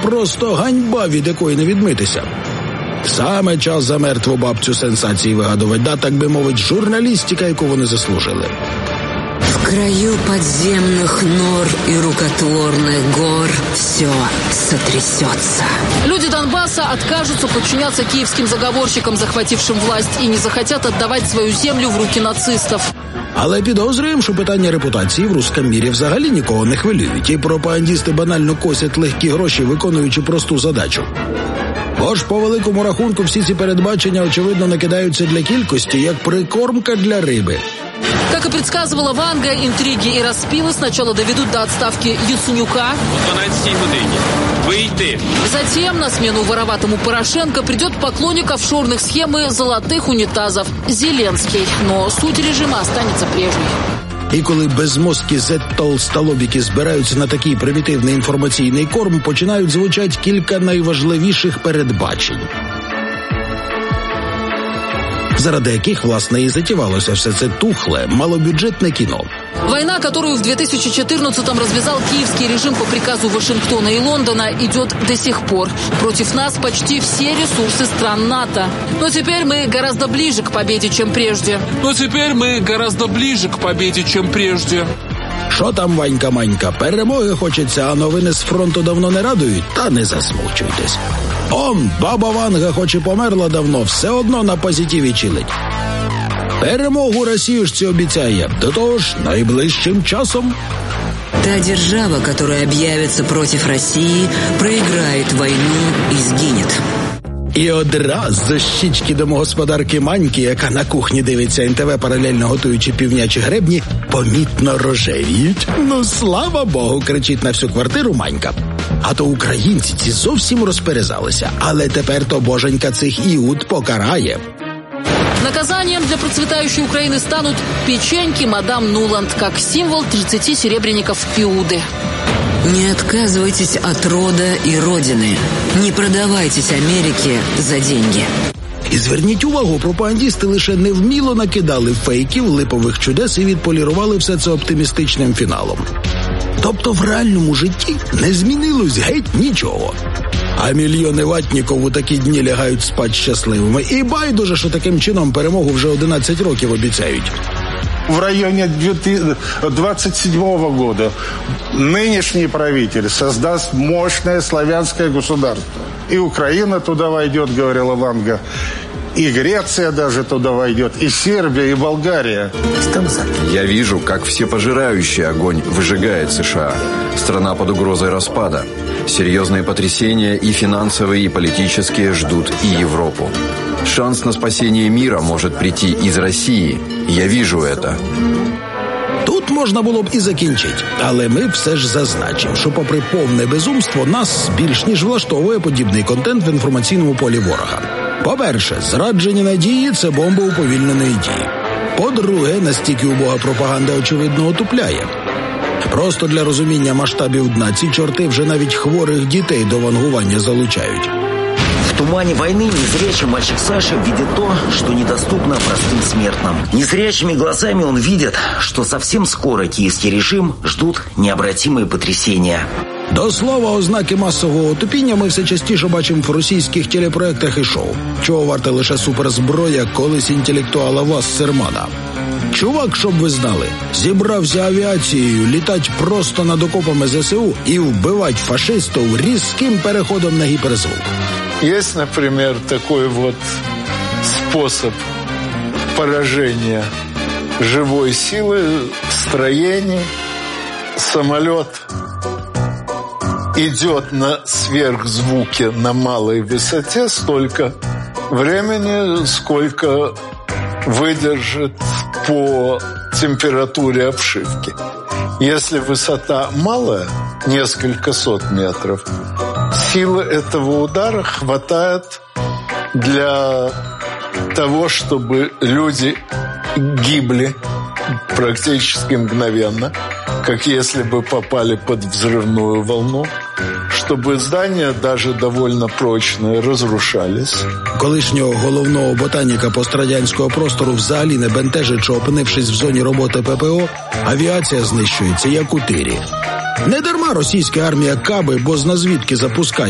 просто ганьба, від якої не відмитися. Саме час за мертву бабцю сенсації вигадувати, да, так би мовить, журналістика, яку вони заслужили. В краю подземных нор и рукотворных гор все сотрясется. Люди Донбасса откажутся подчиняться киевским заговорщикам, захватившим власть, и не захотят отдавать свою землю в руки нацистов. Але підозрюємо, що питання репутації в русском мірі взагалі нікого не хвилюють, і пропагандісти банально косять легкі гроші, виконуючи просту задачу. Бо ж по великому рахунку всі ці передбачення, очевидно, накидаються для кількості, як прикормка для риби. Как и предсказывала Ванга, интриги и распилы сначала доведут до отставки Яценюка. О 12 годині вийти. Затем на смену вороватому Порошенко придет поклонник офшорных схем и золотых унитазов Зеленский. Но суть режима останется прежней. І коли безмозкі зет-толстолобіки збираються на такий примітивний інформаційний корм, починають звучати кілька найважливіших передбачень, заради яких, власне, і затівалося все це тухле, малобюджетне кіно. Война, которую в 2014-м развязал киевский режим по приказу Вашингтона и Лондона, идет до сих пор. Против нас почти все ресурсы стран НАТО. Но теперь мы гораздо ближе к победе, чем прежде. Що там, Ванька-манька, перемоги хочеться, а новини з фронту давно не радують? Та не засмучуйтесь. Баба Ванга хоч і померла давно, все одно на позитиві чилить. Перемогу росіюшці обіцяє, до того ж, найближчим часом. Та держава, которая объявится против России, проиграет войну и сгинет. І одразу щічки домогосподарки Маньки, яка на кухні дивиться НТВ, паралельно готуючи півнячі гребні, помітно рожевіють. Ну, слава Богу, кричить на всю квартиру Манька. А то українці ці зовсім розперезалися, але тепер то боженька цих іуд покарає. Наказанием для процветающей Украины станут печеньки мадам Нуланд, как символ 30 серебряников Иуды. Не отказывайтесь от рода и родины. Не продавайтесь Америке за деньги. І зверніть увагу, пропагандісти лише невміло накидали фейків, липових чудес і відполірували все це оптимістичним фіналом. Тобто в реальному житті не змінилось геть нічого. А мільйони ватніків у такі дні лягають спать щасливими. І байдуже, що таким чином перемогу вже 11 років обіцяють. В районе 27 года нынешний правитель создаст мощное славянское государство. И Украина туда войдет, говорила Ванга. И Греция даже туда войдет, и Сербия, и Болгария. Я вижу, как всепожирающий огонь выжигает США. Страна под угрозой распада. Серьезные потрясения и финансовые, и политические ждут и Европу. Шанс на спасение мира может прийти из России. Я вижу это. Тут можна було б і закінчити, але ми все ж зазначимо, що попри повне безумство, нас більш ніж влаштовує подібний контент в інформаційному полі ворога. По-перше, зраджені надії – це бомба уповільненої дії. По-друге, настільки убога пропаганда, очевидно, отупляє. Просто для розуміння масштабів дна ці чорти вже навіть хворих дітей до вангування залучають. В тумане войны незрячий мальчик Саша видит то, что недоступно простым смертным. Незрячими глазами он видит, что совсем скоро киевский режим ждут необратимые потрясения. До слова, ознаки масового отупіння ми все частіше бачимо в російських телепроектах і шоу. Чого варта лише суперзброя колись інтелектуала Вассермана. Чувак, щоб ви знали, зібрався авіацією літати просто над окопами ЗСУ і вбивати фашистів різким переходом на гіперзвук. Есть, например, такой вот способ поражения живой силы, строений. Самолет идет на сверхзвуке на малой высоте столько времени, сколько выдержит по температуре обшивки. Если высота малая, несколько сот метров, силы этого удара хватает для того, чтобы люди гибли практически мгновенно, как если бы попали под взрывную волну, чтобы здания, даже довольно прочные, разрушались. Колишнього головного ботаніка пострадянського простору взагалі не бентежить, що, опинившись в зоні роботи ППО, авіація знищується, як у тирі. Не дарма російська армія каби, бо зна звідки запускає